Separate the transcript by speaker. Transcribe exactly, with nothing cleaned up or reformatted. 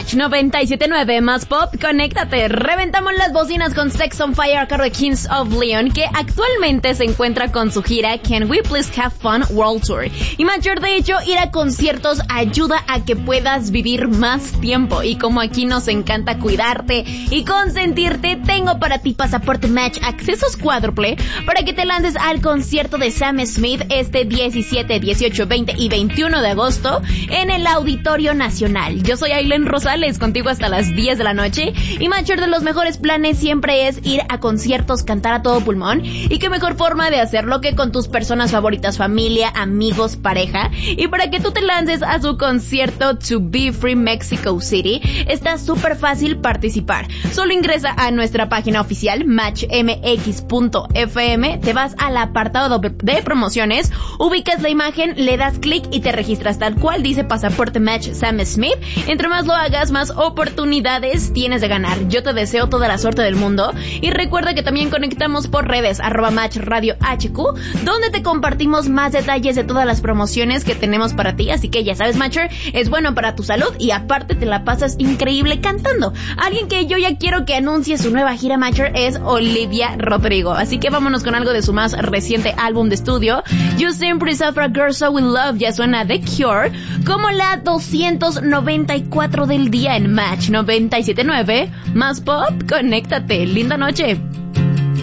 Speaker 1: Match noventa y siete punto nueve más pop, conéctate. Reventamos las bocinas con Sex on Fire a cargo de Kings of Leon, que actualmente se encuentra con su gira Can We Please Have Fun World Tour. Y Matcher, de hecho, ir a conciertos ayuda a que puedas vivir más tiempo. Y como aquí nos encanta cuidarte y consentirte, tengo para ti Pasaporte Match accesos cuádruple para que te lances al concierto de Sam Smith este diecisiete, dieciocho, veinte y veintiuno de agosto en el Auditorio Nacional. Yo soy Aileen Rosales, contigo hasta las diez de la noche. Y Matcher, de los mejores planes siempre es ir a conciertos, cantar a todo pulmón. Y qué mejor forma de hacerlo que con tus personas favoritas, familia, amigos, pareja. Y para que tú te lances a su concierto To Be Free Mexico City, está súper fácil participar. Solo ingresa a nuestra página oficial match m x punto f m, te vas al apartado de promociones, ubicas la imagen, le das clic y te registras tal cual dice Pasaporte Match Sam Smith. Entre más lo hagas, más oportunidades tienes de ganar. Yo te deseo toda la suerte del mundo y recuerda que también conectamos por redes arroba Match Radio H Q, donde te compartimos más detalles de todas las promociones que tenemos para ti. Así que ya sabes, Matcher, es bueno para tu salud y aparte te la pasas increíble cantando. Alguien que yo ya quiero que anuncie su nueva gira, Matcher, es Olivia Rodrigo. Así que vámonos con algo de su más reciente álbum de estudio. You Simply Suffer a Girl So We Love ya suena The Cure como la doscientos noventa y cuatro del día en Match noventa y siete punto nueve más pop. Conéctate, linda noche.